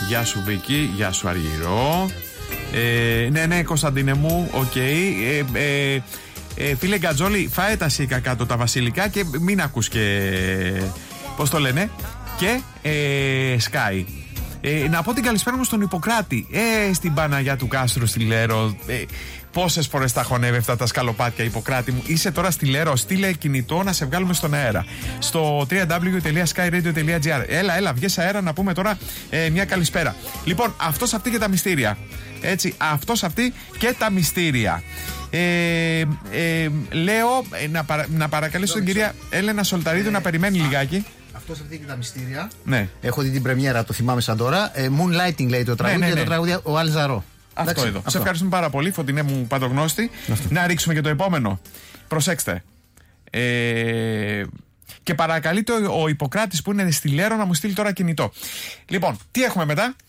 Γεια σου Βίκη, γεια σου Αργυρό. Ναι, Κωνσταντίνε μου, οκ. Φίλε Γκατζόλη, φάε τα σίκα κάτω τα βασιλικά και μην ακούς και. Πώς το λένε? Και Sky. Να πω την καλησπέρα μου στον Ιπποκράτη. Στην Παναγιά του Κάστρου, στη Λέρο. Πόσες φορές τα χωνεύει αυτά τα σκαλοπάτια, Ιπποκράτη μου. Είσαι τώρα στη Λέρο, στείλε κινητό να σε βγάλουμε στον αέρα. Στο www.skyradio.gr. Έλα, βγες αέρα να πούμε τώρα μια καλησπέρα. Λοιπόν, αυτός αυτή και τα μυστήρια. Έτσι, αυτός αυτή και τα μυστήρια. Λέω να παρακαλέσω την κυρία Έλενα Σολταρίδου να περιμένει λιγάκι. Αυτός αυτή και τα μυστήρια. Ναι. Έχω δει την πρεμιέρα, το θυμάμαι σαν τώρα. Moonlighting λέει το τραγούδι, ναι. και το τραγούδι ο Αλζαρό. Αυτό εδώ. Σε ευχαριστούμε πάρα πολύ, Φωτεινέ μου παντογνώστη. Να ρίξουμε και το επόμενο. Προσέξτε. Και παρακαλείται ο Ιπποκράτης που είναι στη Λέρο να μου στείλει τώρα κινητό. Λοιπόν, τι έχουμε μετά?